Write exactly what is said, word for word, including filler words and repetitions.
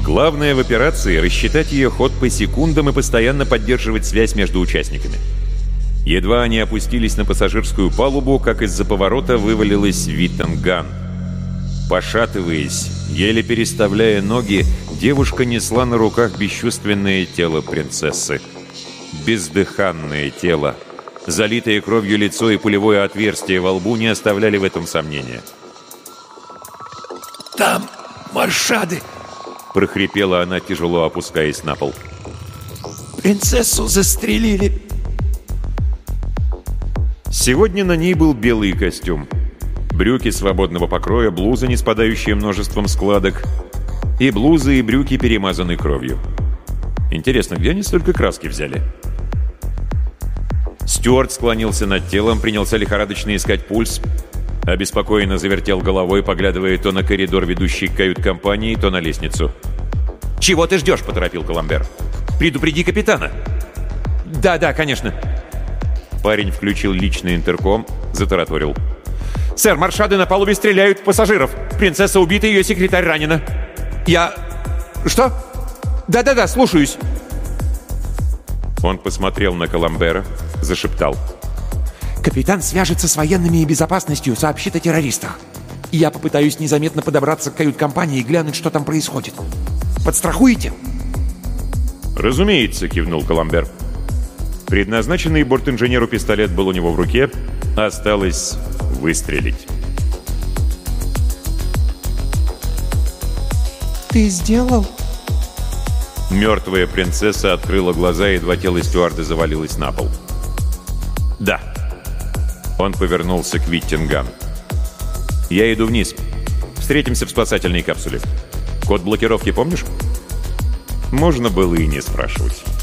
Главное в операции — рассчитать ее ход по секундам и постоянно поддерживать связь между участниками. Едва они опустились на пассажирскую палубу, как из-за поворота вывалилась Виттенган. Пошатываясь, еле переставляя ноги, девушка несла на руках бесчувственное тело принцессы. Бездыханное тело. Залитое кровью лицо и пулевое отверстие во лбу не оставляли в этом сомнения. «Там маршады!» — прохрипела она, тяжело опускаясь на пол. «Принцессу застрелили!» Сегодня на ней был белый костюм. Брюки свободного покроя, блуза, не спадающая множеством складок. И блуза, и брюки перемазаны кровью. Интересно, где они столько краски взяли? Стюарт склонился над телом, принялся лихорадочно искать пульс. Обеспокоенно завертел головой, поглядывая то на коридор, ведущий к кают-компании, то на лестницу. «Чего ты ждешь?» — поторопил Коламбер. «Предупреди капитана!» «Да-да, конечно!» Парень включил личный интерком, затараторил. «Сэр, маршады на палубе стреляют в пассажиров! Принцесса убита, ее секретарь ранена!» «Я... что? Да-да-да, слушаюсь!» Он посмотрел на Коламбера, зашептал. «Капитан свяжется с военными и безопасностью, сообщит о террористах. Я попытаюсь незаметно подобраться к кают-компании и глянуть, что там происходит. Подстрахуете?» «Разумеется», — кивнул Коламбер. Предназначенный бортинженеру пистолет был у него в руке, осталось выстрелить. «Ты сделал?» Мертвая принцесса открыла глаза, едва тело стюарда завалилось на пол. «Да». Он повернулся к Виттенган. «Я иду вниз. Встретимся в спасательной капсуле. Код блокировки помнишь?» Можно было и не спрашивать.